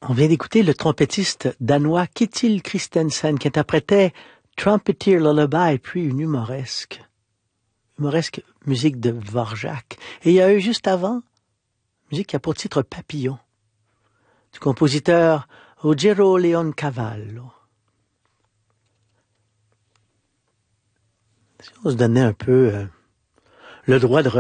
On vient d'écouter le trompettiste danois Ketil Christensen qui interprétait Trumpeter Lullaby, puis une humoresque musique de Dvorak. Et il y a eu juste avant, musique qui a pour titre Papillon, du compositeur Ruggero Leoncavallo. Si on se donnait un peu le droit de